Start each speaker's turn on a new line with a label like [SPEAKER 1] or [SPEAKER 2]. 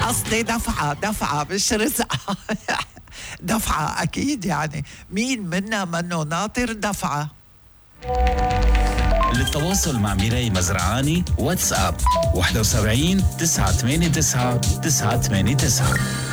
[SPEAKER 1] قصدي دفعة مش رزقة. دفعة أكيد، يعني مين منا منه ناطر دفعة.
[SPEAKER 2] للتواصل مع ميراي مزرعاني واتساب 71 989 989.